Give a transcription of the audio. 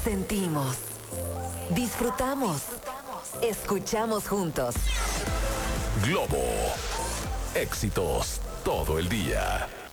Sentimos, disfrutamos, escuchamos juntos. Globo. Éxitos todo el día.